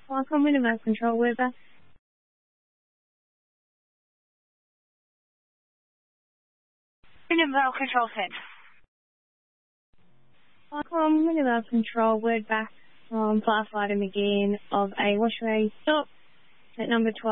Welcome with the control with us. Remote control center. Welcome with the control word back from firefighter McGinn of a washery stop at number 12.